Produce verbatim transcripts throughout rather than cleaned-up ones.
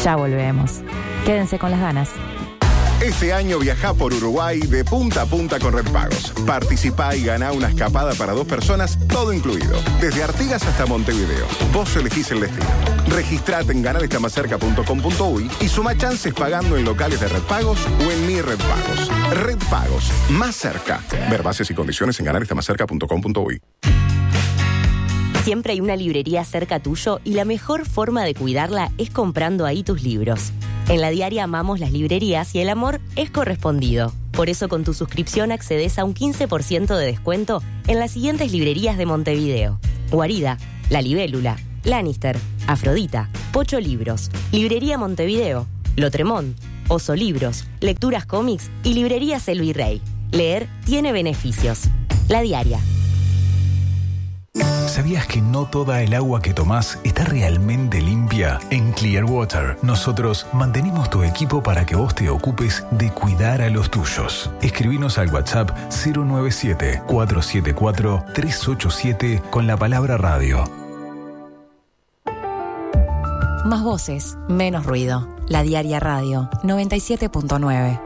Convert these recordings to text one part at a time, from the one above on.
Ya volvemos. Quédense con las ganas. Este año viajá por Uruguay de punta a punta con Red Pagos. Participá y ganá una escapada para dos personas, todo incluido. Desde Artigas hasta Montevideo. Vos elegís el destino. Registrate en ganar está más cerca punto com punto uy y suma chances pagando en locales de Red Pagos o en Mi Red Pagos. Red Pagos, más cerca. Ver bases y condiciones en ganar está más cerca punto com punto uy. Siempre hay una librería cerca tuyo y la mejor forma de cuidarla es comprando ahí tus libros. En La Diaria amamos las librerías y el amor es correspondido. Por eso con tu suscripción accedes a un quince por ciento de descuento en las siguientes librerías de Montevideo: Guarida, La Libélula, Lannister, Afrodita, Pocho Libros, Librería Montevideo, Lotremont, Oso Libros, Lecturas Cómics y Librería Selvi Rey. Leer tiene beneficios. La Diaria. ¿Sabías que no toda el agua que tomás está realmente limpia? En Clearwater, nosotros mantenemos tu equipo para que vos te ocupes de cuidar a los tuyos. Escribinos al WhatsApp cero nueve siete, cuatro siete cuatro, tres ocho siete con la palabra radio. Más voces, menos ruido. La Diaria Radio, noventa y siete punto nueve.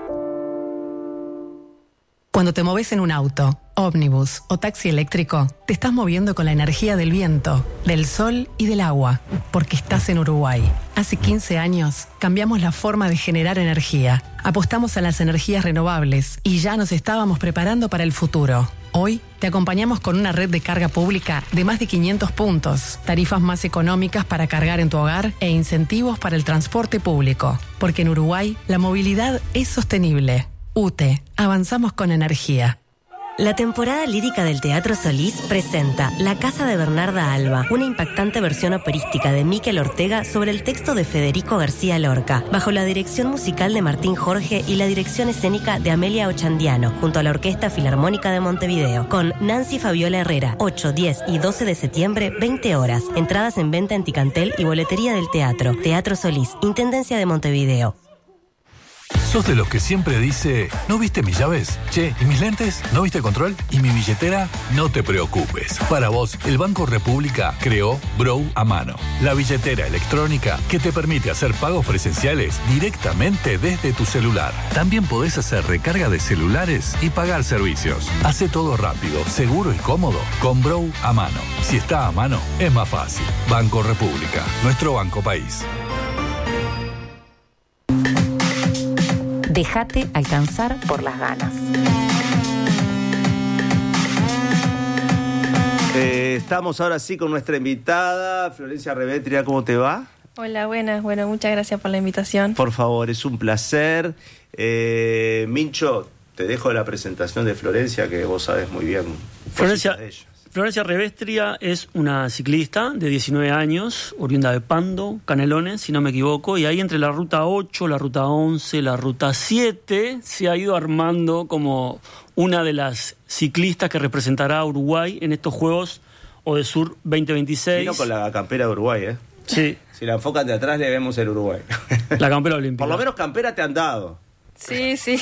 Cuando te moves en un auto, ómnibus o taxi eléctrico, te estás moviendo con la energía del viento, del sol y del agua, porque estás en Uruguay. Hace quince años cambiamos la forma de generar energía, apostamos a las energías renovables y ya nos estábamos preparando para el futuro. Hoy te acompañamos con una red de carga pública de más de quinientos puntos, tarifas más económicas para cargar en tu hogar e incentivos para el transporte público, porque en Uruguay la movilidad es sostenible. U T E, avanzamos con energía. La temporada lírica del Teatro Solís presenta La Casa de Bernarda Alba, una impactante versión operística de Miquel Ortega sobre el texto de Federico García Lorca, bajo la dirección musical de Martín Jorge y la dirección escénica de Amelia Ochandiano, junto a la Orquesta Filarmónica de Montevideo, con Nancy Fabiola Herrera, ocho, diez y doce de septiembre, veinte horas. Entradas en venta en Ticantel y boletería del teatro. Teatro Solís, Intendencia de Montevideo. ¿Sos de los que siempre dice, ¿no viste mis llaves? Che, ¿y mis lentes? ¿No viste control? ¿Y mi billetera? No te preocupes. Para vos, el Banco República creó Brow a mano, la billetera electrónica que te permite hacer pagos presenciales directamente desde tu celular. También podés hacer recarga de celulares y pagar servicios. Hace todo rápido, seguro y cómodo con Brow a mano. Si está a mano, es más fácil. Banco República, nuestro banco país. Déjate alcanzar por las ganas. Eh, estamos ahora sí con nuestra invitada, Florencia Revetria. ¿Cómo te va? Hola, buenas. Bueno, muchas gracias por la invitación. Por favor, es un placer. Eh, Mincho, te dejo la presentación de Florencia, que vos sabés muy bien. Florencia, de ella. Florencia Revetria es una ciclista de diecinueve años, oriunda de Pando, Canelones, si no me equivoco, y ahí entre la ruta ocho, la ruta once, la ruta siete, se ha ido armando como una de las ciclistas que representará a Uruguay en estos Juegos Odesur veinte veintiséis. Vino con la campera de Uruguay, ¿eh? Sí. Si la enfocan de atrás, le vemos el Uruguay. La campera olímpica. Por lo menos campera te han dado. Sí, sí.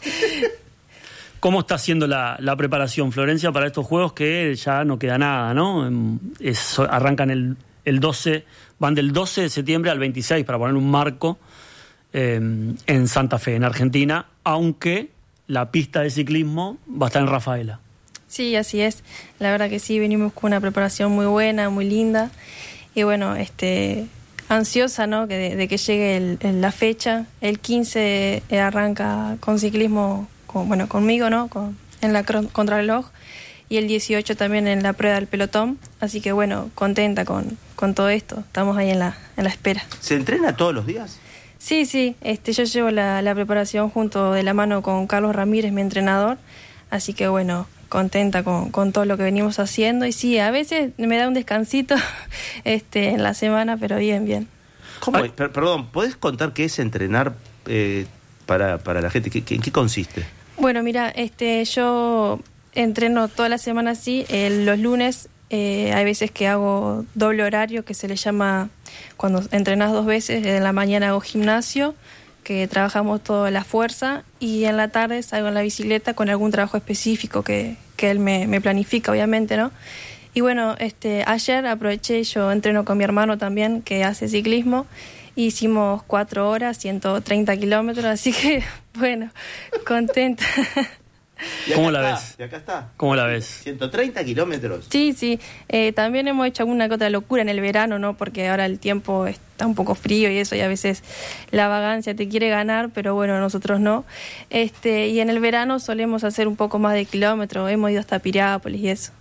¿Cómo está haciendo la, la preparación, Florencia, para estos Juegos que ya no queda nada, ¿no? Es, arrancan el, el doce, van del doce de septiembre al veintiséis, para poner un marco, eh, en Santa Fe, en Argentina, aunque la pista de ciclismo va a estar en Rafaela. Sí, así es. La verdad que sí, venimos con una preparación muy buena, muy linda. Y bueno, este ansiosa, ¿no?, que de, de que llegue el, el, la fecha. El quince arranca con ciclismo, con, bueno, conmigo, ¿no?, con, en la contrarreloj, y el dieciocho también en la prueba del pelotón. Así que bueno, contenta con, con todo esto. Estamos ahí en la, en la espera. ¿Se entrena todos los días? Sí, sí. Este, yo llevo la, la preparación junto de la mano con Carlos Ramírez, mi entrenador. Así que bueno, contenta con, con todo lo que venimos haciendo. Y sí, a veces me da un descansito este, en la semana, pero bien, bien. ¿Cómo? Ay, per- perdón, ¿podés contar qué es entrenar eh, para, para la gente? ¿Qué, qué, ¿En qué consiste? Bueno, mira, este, yo entreno toda la semana así. Eh, los lunes eh, hay veces que hago doble horario, que se le llama cuando entrenas dos veces. En la mañana hago gimnasio, que trabajamos toda la fuerza, y en la tarde salgo en la bicicleta con algún trabajo específico que, que él me, me planifica, obviamente, ¿no? Y bueno, este, ayer aproveché, yo entreno con mi hermano también, que hace ciclismo, Hicimos cuatro horas, ciento treinta kilómetros, así que, bueno, contenta. ¿Cómo acá la está, ves? Y acá está. ¿Cómo la ves? ciento treinta kilómetros. Sí, sí. Eh, también hemos hecho alguna que otra locura en el verano, ¿no? Porque ahora el tiempo está un poco frío y eso, y a veces la vagancia te quiere ganar, pero bueno, nosotros no. Este, y en el verano solemos hacer un poco más de kilómetros, hemos ido hasta Piriápolis y eso.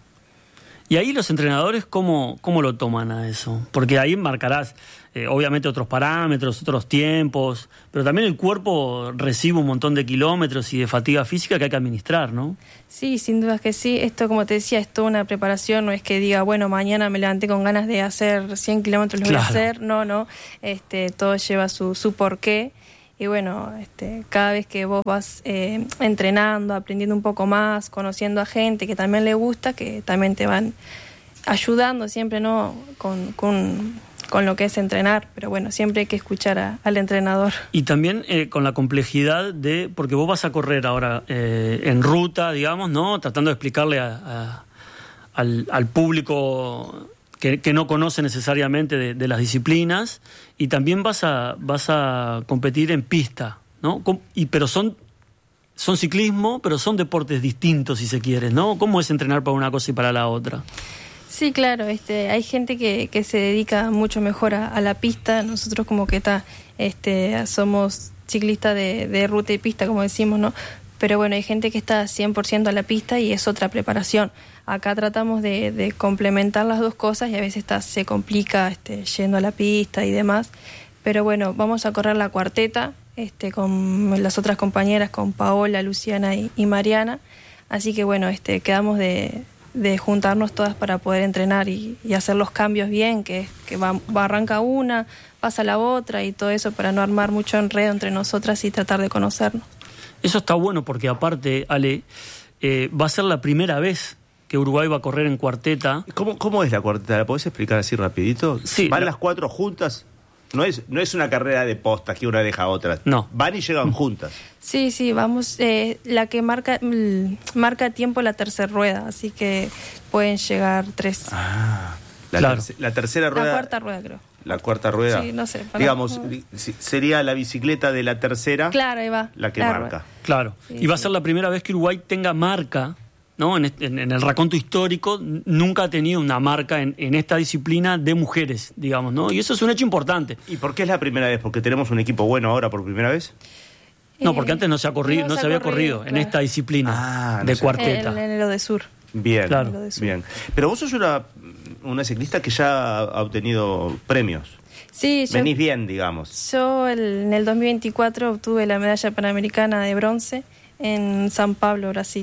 Y ahí los entrenadores, ¿cómo, cómo lo toman a eso? Porque ahí marcarás, eh, obviamente, otros parámetros, otros tiempos, pero también el cuerpo recibe un montón de kilómetros y de fatiga física que hay que administrar, ¿no? Sí, sin duda que sí. Esto, como te decía, es toda una preparación. No es que diga, bueno, mañana me levanté con ganas de hacer cien kilómetros, lo Claro. voy a hacer. No, no. Este, todo lleva su, su porqué. Y bueno, este, cada vez que vos vas eh, entrenando, aprendiendo un poco más, conociendo a gente que también le gusta, que también te van ayudando siempre, ¿no? Con, con, con lo que es entrenar. Pero bueno, siempre hay que escuchar a, al entrenador. Y también eh, con la complejidad de, porque vos vas a correr ahora eh, en ruta, digamos, ¿no? Tratando de explicarle a, a, al, al público que, que no conoce necesariamente de, de las disciplinas, y también vas a, vas a competir en pista, ¿no? Y, pero son, son ciclismo, pero son deportes distintos, si se quiere, ¿no? ¿Cómo es entrenar para una cosa y para la otra? Sí, claro, este, hay gente que, que se dedica mucho mejor a, a la pista. Nosotros como que está, este, somos ciclistas de, de ruta y pista, como decimos, ¿no? Pero bueno, hay gente que está cien por ciento a la pista y es otra preparación. Acá tratamos de, de complementar las dos cosas y a veces está, se complica este, yendo a la pista y demás. Pero bueno, vamos a correr la cuarteta este, con las otras compañeras, con Paola, Luciana y, y Mariana. Así que bueno, este, quedamos de... de juntarnos todas para poder entrenar y, y hacer los cambios bien, que, que va, va arranca una, pasa la otra y todo eso, para no armar mucho enredo entre nosotras y tratar de conocernos. Eso está bueno porque aparte, Ale, eh, va a ser la primera vez que Uruguay va a correr en cuarteta. ¿Cómo, cómo es la cuarteta? ¿La podés explicar así rapidito? Sí. ¿Van la... las cuatro juntas? No es, no es una carrera de postas que una deja a otra. No. Van y llegan juntas. Sí, sí, vamos, eh, la que marca marca tiempo la tercera rueda, así que pueden llegar tres. Ah, la, claro. terce, la tercera rueda. La cuarta rueda, creo. La cuarta rueda. Sí, no sé. Para... Digamos, sería la bicicleta de la tercera. Claro, ahí va. La que la marca. rueda. Claro. Sí, y va sí. a ser la primera vez que Uruguay tenga marca, ¿no? En, en, en el raconto histórico nunca ha tenido una marca en, en esta disciplina de mujeres, digamos, ¿no? Y eso es un hecho importante. ¿Y por qué es la primera vez? ¿Porque tenemos un equipo bueno ahora por primera vez? No, porque antes no se ha corrido, no no, se se, ha había corrido, corrido, claro. en esta disciplina Ah, no de sé. cuarteta. En, en lo de sur. Bien, Claro. Lo de sur. bien. Pero vos sos una, una ciclista que ya ha obtenido premios. Sí, yo, Venís bien, digamos. yo el, en el dos mil veinticuatro obtuve la medalla panamericana de bronce en San Pablo, Brasil.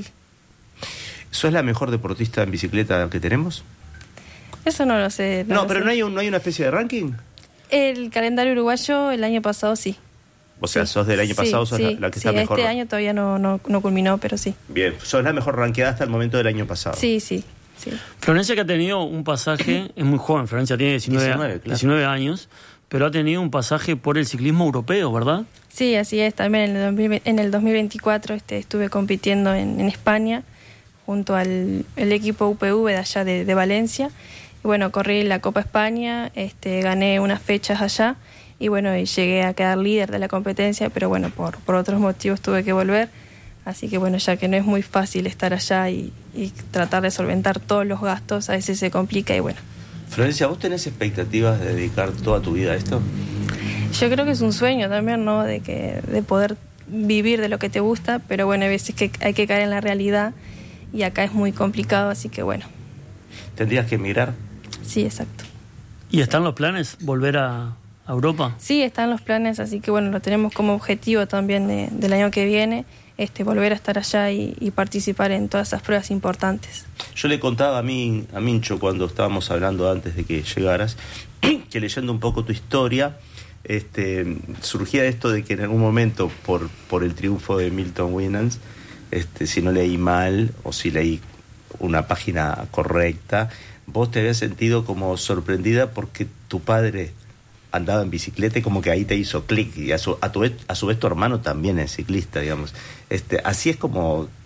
¿Sos la mejor deportista en bicicleta que tenemos? Eso no lo sé. No, lo pero sé. no hay, un, no hay una especie de ranking. El calendario uruguayo el año pasado sí. O sea, Sí. sos del año pasado, Sí, sos sí, la, la que sí, está mejor. Este año todavía no, no, no culminó, pero sí. Bien, sos la mejor ranqueada hasta el momento del año pasado. Sí, sí, sí. Florencia, que ha tenido un pasaje, es muy joven, Florencia tiene diecinueve, diecinueve, claro. diecinueve años, pero ha tenido un pasaje por el ciclismo europeo, ¿verdad? Sí, así es. También en el, dos mil, en el dos mil veinticuatro este, estuve compitiendo en, en España junto al el equipo U P V de allá de, de Valencia. Y bueno, corrí la Copa España, este, gané unas fechas allá y bueno, y llegué a quedar líder de la competencia, pero bueno, por, por otros motivos tuve que volver. Así que bueno, ya que no es muy fácil estar allá y, y tratar de solventar todos los gastos, a veces se complica y bueno. Florencia, ¿vos tenés expectativas de dedicar toda tu vida a esto? Yo creo que es un sueño también, ¿no? De que de poder vivir de lo que te gusta, pero bueno, hay veces que hay que caer en la realidad y acá es muy complicado, así que bueno. ¿Tendrías que emigrar? Sí, exacto. ¿Y están los planes volver a, a Europa? Sí, están los planes, así que bueno, lo tenemos como objetivo también de, del año que viene, este, volver a estar allá y, y participar en todas esas pruebas importantes. Yo le contaba a mí, a Mincho, cuando estábamos hablando antes de que llegaras, que leyendo un poco tu historia, este, surgía esto de que en algún momento, por, por el triunfo de Milton Winans, este, si no leí mal o si leí una página correcta, vos te habías sentido como sorprendida porque tu padre andaba en bicicleta y como que ahí te hizo clic, y a su, a, tu vez, a su vez tu hermano también es ciclista, digamos. Este, así es como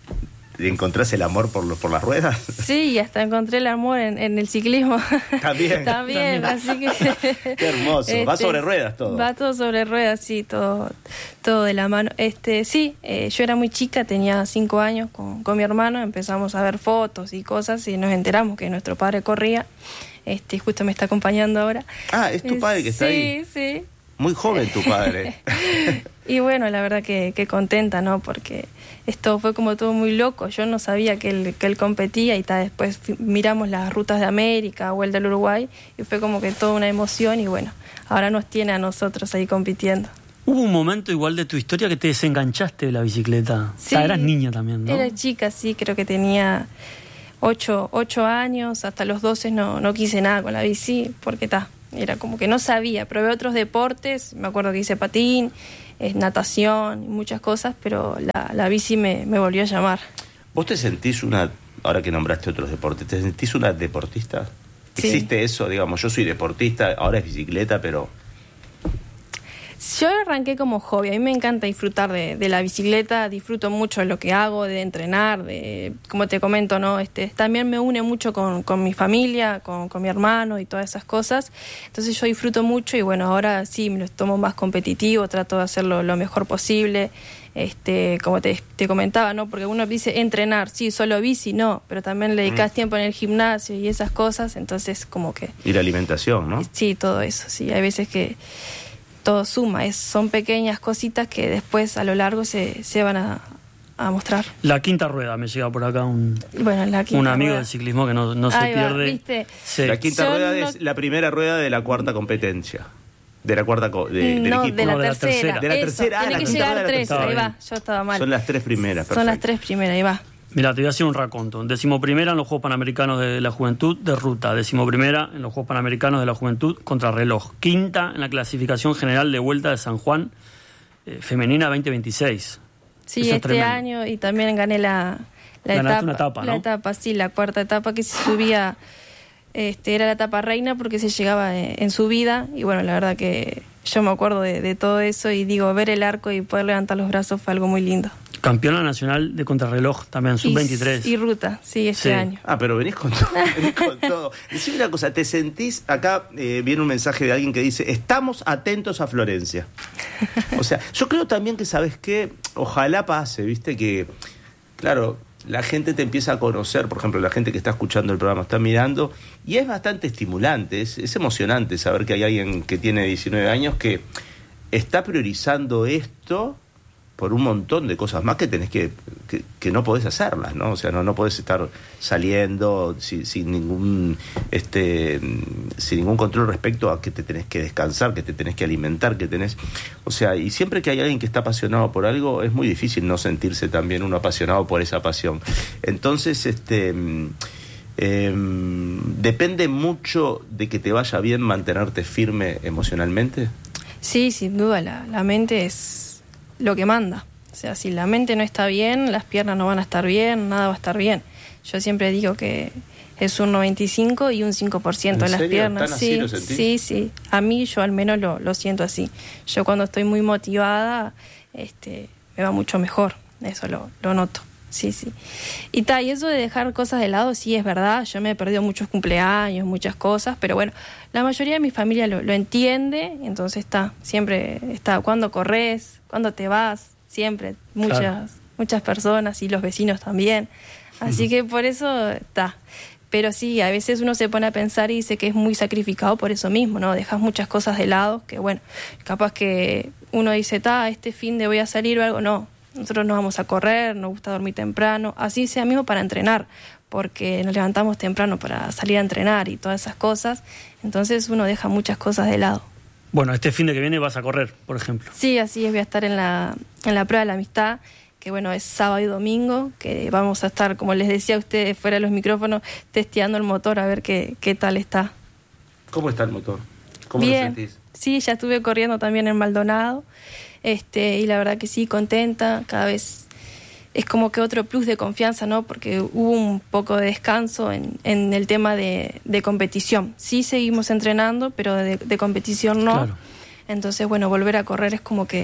¿encontrás el amor por, los, por las ruedas? Sí, hasta encontré el amor en, en el ciclismo. También. También, así que... Qué hermoso. Este, va sobre ruedas todo. Va todo sobre ruedas, sí, todo, todo de la mano. Este, sí, eh, yo era muy chica, tenía cinco años con, con mi hermano, empezamos a ver fotos y cosas y nos enteramos que nuestro padre corría. Este, justo me está acompañando ahora. Ah, es tu padre que está sí, ahí. Sí, sí. Muy joven tu padre. Y bueno, la verdad que, que contenta, ¿no? Porque esto fue como todo muy loco. Yo no sabía que él, que él competía y ta, después miramos las rutas de América o el del Uruguay y fue como que toda una emoción y bueno, ahora nos tiene a nosotros ahí compitiendo. Hubo un momento igual de tu historia que te desenganchaste de la bicicleta. Sí, o sea, eras niña también, ¿no? Era chica, sí, creo que tenía ocho, ocho años, hasta los doce no, no quise nada con la bici porque ta, era como que no sabía. Probé otros deportes, me acuerdo que hice patín, eh, natación y muchas cosas, pero la, la bici me, me volvió a llamar. ¿Vos te sentís una, ahora que nombraste otros deportes, te sentís una deportista? Sí. ¿Existe eso? Digamos, yo soy deportista, ahora es bicicleta, pero... Yo arranqué como hobby, a mí me encanta disfrutar de, de la bicicleta, disfruto mucho de lo que hago, de entrenar, de, como te comento, ¿no? Este, también me une mucho con, con mi familia, con, con mi hermano y todas esas cosas, entonces yo disfruto mucho y bueno, ahora sí me lo tomo más competitivo, trato de hacerlo lo mejor posible, este, como te, te comentaba, ¿no? Porque uno dice entrenar, sí, solo bici, no, pero también le dedicas mm. tiempo en el gimnasio y esas cosas, entonces como que... Y la alimentación, ¿no? Sí, todo eso, sí, hay veces que... todo suma, es, son pequeñas cositas que después a lo largo se, se van a, a mostrar. La quinta rueda, me llega por acá un, bueno, la quinta un amigo rueda. del ciclismo que no, no se Ahí pierde. Va, ¿viste? Sí. La quinta Yo rueda no... es la primera rueda de la cuarta competencia. De la cuarta co- de, del no, equipo. de la, No, de la tercera. tercera. De la Eso, tercera, ah, tiene la que quinta llegar rueda de la tres, tercera. ahí va, yo estaba mal. Son las tres primeras, Son las perfecto. tres primeras, ahí va. Mira, te voy a hacer un raconto. Decimoprimera en los Juegos Panamericanos de la Juventud de ruta. Decimoprimera en los Juegos Panamericanos de la Juventud contrarreloj. Quinta en la clasificación general de Vuelta de San Juan, eh, femenina veinte veintiséis. Sí, Eso es este tremendo. año y también gané la, la Ganaste etapa. una etapa, ¿no? La etapa, sí, la cuarta etapa que se subía, este, era la etapa reina porque se llegaba en, en subida y bueno, la verdad que yo me acuerdo de, de todo eso y digo, ver el arco y poder levantar los brazos fue algo muy lindo. Campeona nacional de contrarreloj también, sub veintitrés. Y, y ruta, sí, este Sí. año. Ah, pero venís con todo. Venís con todo. Decime una cosa, ¿te sentís? Acá eh, viene un mensaje de alguien que dice, estamos atentos a Florencia. O sea, yo creo también que, ¿sabes qué? Ojalá pase, ¿viste? Que, claro, la gente te empieza a conocer, por ejemplo, la gente que está escuchando el programa, está mirando, y es bastante estimulante, es, es emocionante saber que hay alguien que tiene diecinueve años que está priorizando esto por un montón de cosas más que tenés que, que, que no podés hacerlas, ¿no? O sea, no, no podés estar saliendo sin, sin ningún este sin ningún control respecto a que te tenés que descansar, que te tenés que alimentar, que tenés... O sea, y siempre que hay alguien que está apasionado por algo, es muy difícil no sentirse también uno apasionado por esa pasión. Entonces, este... Eh, depende mucho de que te vaya bien mantenerte firme emocionalmente. Sí, sin duda, la, la mente es lo que manda. O sea, si la mente no está bien, las piernas no van a estar bien, nada va a estar bien. Yo siempre digo que es un noventa y cinco y un cinco por ciento en las piernas. ¿Tan así sí, lo sentís? sí, sí. A mí yo al menos lo, lo siento así. Yo cuando estoy muy motivada, este, me va mucho mejor. Eso lo, lo noto. Sí, sí. Y ta, y eso de dejar cosas de lado, sí es verdad. Yo me he perdido muchos cumpleaños, muchas cosas, pero bueno, la mayoría de mi familia lo, lo entiende, entonces está, siempre está, cuando corres, cuando te vas, siempre, muchas, claro. muchas personas y los vecinos también. Así que por eso está. Pero sí, a veces uno se pone a pensar y dice que es muy sacrificado por eso mismo, ¿no? Dejas muchas cosas de lado, que bueno, capaz que uno dice, ta, este fin de voy a salir o algo, no. Nosotros nos vamos a correr, nos gusta dormir temprano, así sea mismo para entrenar, porque nos levantamos temprano para salir a entrenar y todas esas cosas, entonces uno deja muchas cosas de lado. Bueno, este fin de que viene vas a correr, por ejemplo. Sí, así es, voy a estar en la, en la prueba de la amistad, que bueno, es sábado y domingo, que vamos a estar, como les decía a ustedes fuera de los micrófonos, testeando el motor a ver qué, qué tal está. ¿Cómo está el motor? ¿Cómo Bien. lo sentís? Sí, ya estuve corriendo también en Maldonado. Este, y la verdad que sí, contenta, cada vez es como que otro plus de confianza, ¿no? Porque hubo un poco de descanso en, en el tema de, de competición. Sí seguimos entrenando, pero de, de competición no. Claro. Entonces, bueno, volver a correr es como que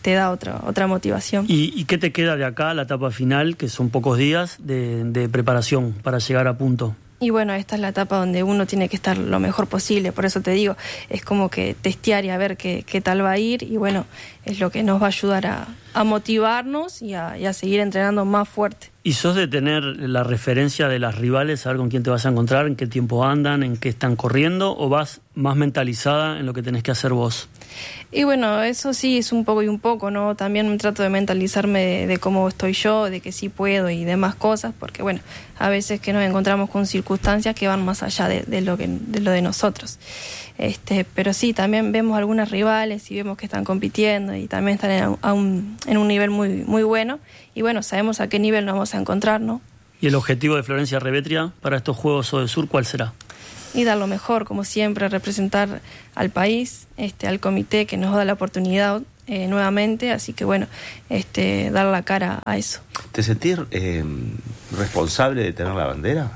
te da otra, otra motivación. ¿Y, ¿Y qué te queda de acá, la etapa final, que son pocos días de, de preparación para llegar a punto? Y bueno, esta es la etapa donde uno tiene que estar lo mejor posible, por eso te digo, es como que testear y a ver qué, qué tal va a ir, y bueno, es lo que nos va a ayudar a, a motivarnos y a, y a seguir entrenando más fuerte. ¿Y sos de tener la referencia de las rivales, saber con quién te vas a encontrar, en qué tiempo andan, en qué están corriendo, o vas más mentalizada en lo que tenés que hacer vos? Y bueno, eso sí es un poco y un poco, ¿no? También trato de mentalizarme de, de cómo estoy yo, de que sí puedo y demás cosas, porque bueno, a veces que nos encontramos con circunstancias que van más allá de, de, lo, que, de lo de nosotros. Este, pero sí, también vemos algunas rivales y vemos que están compitiendo y también están en, a un, en un nivel muy, muy bueno. Y bueno, sabemos a qué nivel nos vamos a encontrar, ¿no? ¿Y el objetivo de Florencia Revetria para estos Juegos Odesur cuál será? Y dar lo mejor, como siempre, representar al país, este, al comité que nos da la oportunidad eh, nuevamente. Así que bueno, este, dar la cara a eso. ¿Te sentís eh, responsable de tener la bandera?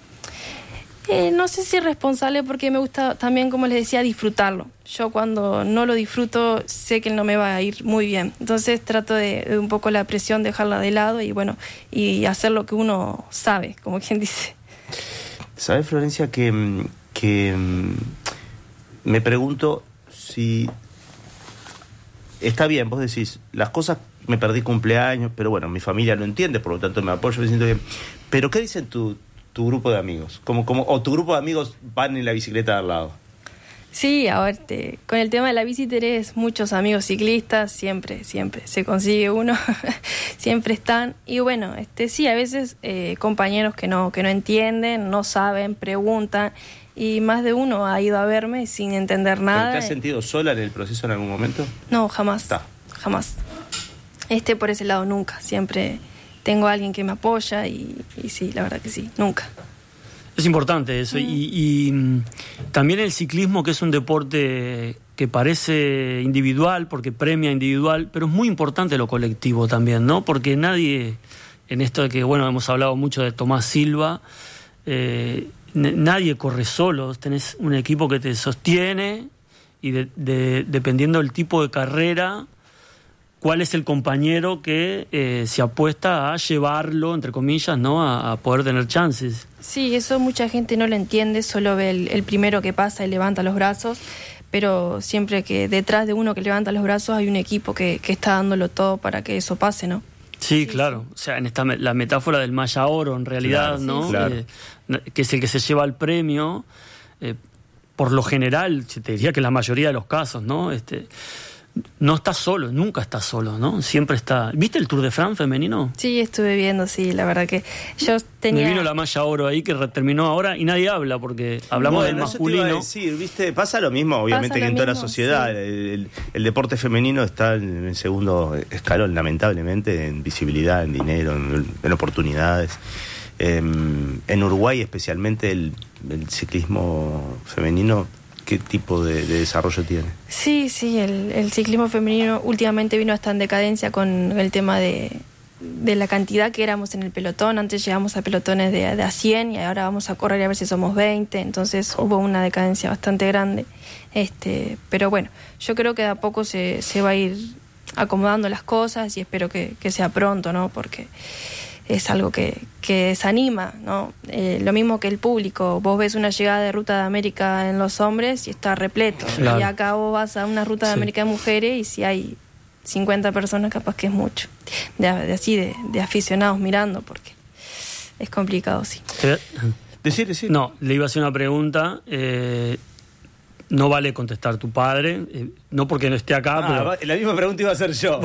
Eh, no sé si responsable, porque me gusta también, como les decía, disfrutarlo. Yo cuando no lo disfruto sé que no me va a ir muy bien. Entonces trato de, de un poco la presión dejarla de lado y bueno, y hacer lo que uno sabe, como quien dice. ¿Sabes, Florencia, que, que me pregunto si está bien, vos decís, las cosas, me perdí cumpleaños, pero bueno, mi familia no entiende, por lo tanto me apoyo, me siento bien. Pero ¿qué dicen tu tu grupo de amigos? Como, como, o tu grupo de amigos van en la bicicleta de al lado. Sí, a ver, te, con el tema de la bici tenés muchos amigos ciclistas, siempre, siempre se consigue uno, siempre están. Y bueno, este sí, a veces eh, compañeros que no, que no entienden, no saben, preguntan, y más de uno ha ido a verme sin entender nada. ¿Pero te has sentido sola en el proceso en algún momento? No, jamás, Está. jamás. Este por ese lado nunca, siempre tengo a alguien que me apoya y, y sí, la verdad que sí, nunca. Es importante eso. Mm. Y, y también el ciclismo, que es un deporte que parece individual, porque premia individual, pero es muy importante lo colectivo también, ¿no? Porque nadie, en esto de que, bueno, hemos hablado mucho de Tomás Silva, eh, n- nadie corre solo, tenés un equipo que te sostiene y de, de, dependiendo del tipo de carrera, cuál es el compañero que eh, se apuesta a llevarlo, entre comillas, ¿no? A, a poder tener chances. Sí, eso mucha gente no lo entiende, solo ve el, el primero que pasa y levanta los brazos, pero siempre que detrás de uno que levanta los brazos hay un equipo que, que está dándolo todo para que eso pase, ¿no? Sí, sí claro. sí. O sea, en esta la metáfora del Maya Oro, en realidad, claro, ¿no? Sí, claro. Eh, que es el que se lleva el premio. Eh, por lo general, te diría que la mayoría de los casos, ¿no? Este... No estás solo, nunca estás solo, ¿no? Siempre está... ¿Viste el Tour de France femenino? Sí, estuve viendo, sí, la verdad que yo tenía... Me vino la malla oro ahí que terminó ahora y nadie habla porque hablamos bueno, del masculino. Eso te iba a decir, ¿viste? Pasa lo mismo, obviamente, Pasa que en lo toda la mismo, sociedad. sí. El, el, el deporte femenino está en el segundo escalón, lamentablemente, en visibilidad, en dinero, en, en oportunidades. Eh, en Uruguay, especialmente, el, el ciclismo femenino, ¿qué tipo de, de desarrollo tiene? Sí, sí, el, el ciclismo femenino últimamente vino hasta en decadencia con el tema de, de la cantidad que éramos en el pelotón. Antes llegamos a pelotones de, de a cien y ahora vamos a correr a ver si somos veinte, entonces hubo una decadencia bastante grande. Este, pero bueno, yo creo que de a poco se, se va a ir acomodando las cosas y espero que, que sea pronto, ¿no? Porque es algo que, que desanima, ¿no? Eh, lo mismo que el público. Vos ves una llegada de Ruta de América en los hombres y está repleto. Claro. Y acá vos vas a una Ruta de Sí. América de mujeres y si hay cincuenta personas, capaz que es mucho. De, de así, de, de aficionados mirando, porque es complicado, sí. Eh, Decir, decir. No, le iba a hacer una pregunta. Eh, no vale contestar tu padre, eh, no porque no esté acá, Ah, pero... va- la misma pregunta iba a hacer yo.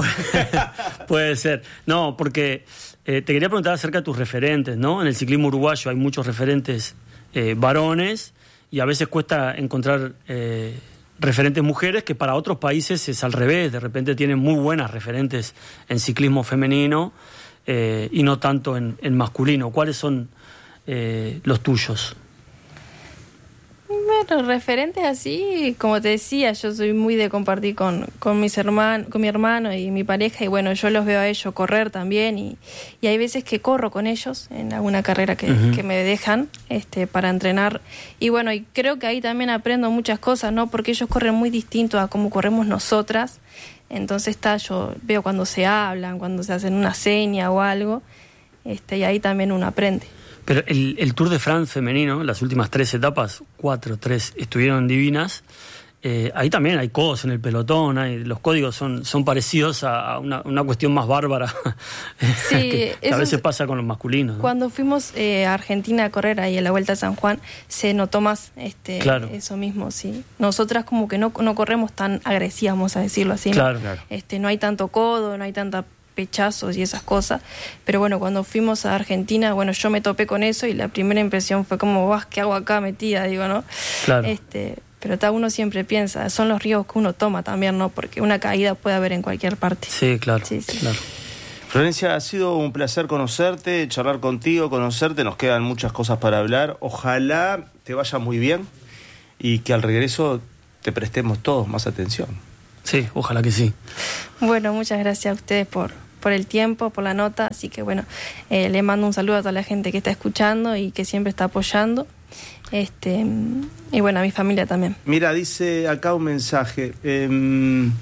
Puede ser. No, porque eh, te quería preguntar acerca de tus referentes, ¿no? En el ciclismo uruguayo hay muchos referentes eh, varones y a veces cuesta encontrar eh, referentes mujeres, que para otros países es al revés. De repente tienen muy buenas referentes en ciclismo femenino eh, y no tanto en, en masculino. ¿Cuáles son eh, los tuyos? Bueno, referentes así, como te decía, yo soy muy de compartir con, con mis hermanos, con mi hermano y mi pareja, y bueno, yo los veo a ellos correr también, y, y hay veces que corro con ellos en alguna carrera que, uh-huh. que me dejan este, para entrenar, y bueno, y creo que ahí también aprendo muchas cosas, ¿no? Porque ellos corren muy distinto a cómo corremos nosotras, entonces está, yo veo cuando se hablan, cuando se hacen una seña o algo, este, y ahí también uno aprende. Pero el, el Tour de France femenino, las últimas tres etapas, cuatro, tres, estuvieron divinas. Eh, ahí también hay codos en el pelotón, hay, los códigos son, son parecidos a una, una cuestión más bárbara sí, que, que a veces pasa con los masculinos, ¿no? Cuando fuimos eh, a Argentina a correr ahí a la Vuelta a San Juan, se notó más este, claro. eso mismo, sí. Nosotras como que no, no corremos tan agresivas, vamos a decirlo así, ¿no? Claro, claro. Este, no hay tanto codo, no hay tanta pechazos y esas cosas, pero bueno, cuando fuimos a Argentina, bueno, yo me topé con eso y la primera impresión fue como, vas, ¿qué hago acá metida? Digo, ¿no? Claro. Este, pero tal, uno siempre piensa, son los riesgos que uno toma también, ¿no? Porque una caída puede haber en cualquier parte. Sí, claro. Sí, sí. claro. Florencia, ha sido un placer conocerte, charlar contigo, conocerte, nos quedan muchas cosas para hablar, ojalá te vaya muy bien y que al regreso te prestemos todos más atención. Sí, ojalá que sí. Bueno, muchas gracias a ustedes por, por el tiempo, por la nota. Así que bueno, eh, le mando un saludo a toda la gente que está escuchando y que siempre está apoyando. Este y bueno, a mi familia también. Mira, dice acá un mensaje. Eh,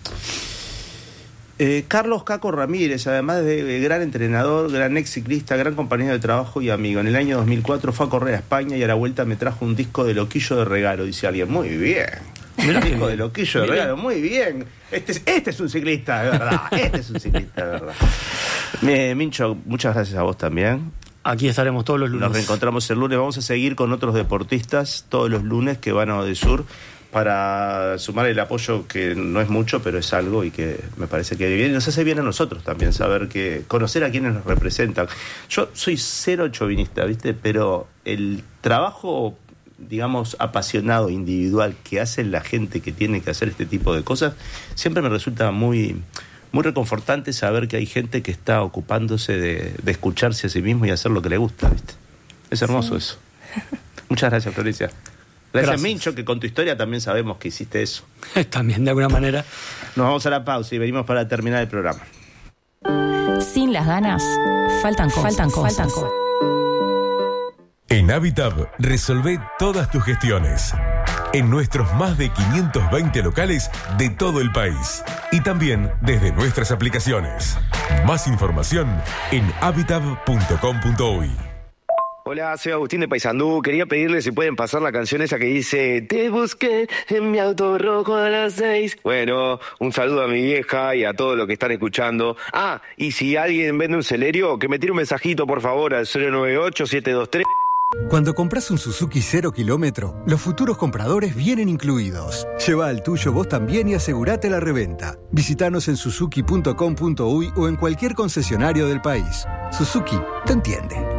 eh, Carlos Caco Ramírez, además de gran entrenador, gran ex ciclista, gran compañero de trabajo y amigo. En el año dos mil cuatro fue a correr a España y a la vuelta me trajo un disco de Loquillo de regalo, dice alguien. Muy bien. Un disco de Loquillo de regalo, muy bien. Este es, este es un ciclista, de verdad. Este es un ciclista, de verdad. Eh, Mincho, muchas gracias a vos también. Aquí estaremos todos los lunes. Nos reencontramos el lunes. Vamos a seguir con otros deportistas todos los lunes que van a Odesur para sumar el apoyo, que no es mucho, pero es algo y que me parece que bien. Nos hace bien a nosotros también saber que conocer a quienes nos representan. Yo soy cero chauvinista, ¿viste? Pero el trabajo, digamos, apasionado, individual, que hace la gente que tiene que hacer este tipo de cosas, siempre me resulta muy, muy reconfortante saber que hay gente que está ocupándose de, de escucharse a sí mismo y hacer lo que le gusta, ¿viste? Es hermoso, sí. Eso. Muchas gracias, Florencia. Gracias, gracias, Mincho, que con tu historia también sabemos que hiciste eso. También, de alguna manera. Nos vamos a la pausa y venimos para terminar el programa. Sin las ganas, faltan cosas. Faltan cosas. Faltan cosas. En Habitab, resolvé todas tus gestiones. En nuestros más de quinientos veinte locales de todo el país. Y también desde nuestras aplicaciones. Más información en habitab punto com punto uy. Hola, soy Agustín de Paysandú. Quería pedirle si pueden pasar la canción esa que dice te busqué en mi auto rojo a las seis. Bueno, un saludo a mi vieja y a todos los que están escuchando. Ah, y si alguien vende un Celerio, que me tire un mensajito por favor al cero nueve ocho siete dos tres. Cuando compras un Suzuki cero kilómetro, los futuros compradores vienen incluidos. Lleva al tuyo vos también y asegurate la reventa. Visítanos en suzuki punto com punto uy o en cualquier concesionario del país. Suzuki te entiende.